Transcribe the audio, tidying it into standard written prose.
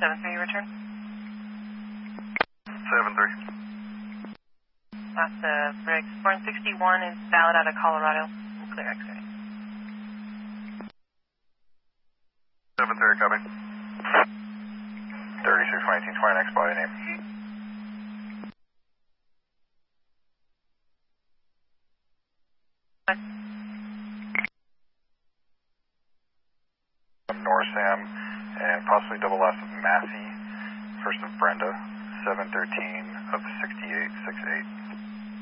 7-3, return. 7-3. That's the Briggs. 461 is valid out of Colorado. Clear X-ray. 7-3, copy. 36-19-20, next body name. Norsam, and possibly double last of Massey, first of Brenda, 713 of 6868.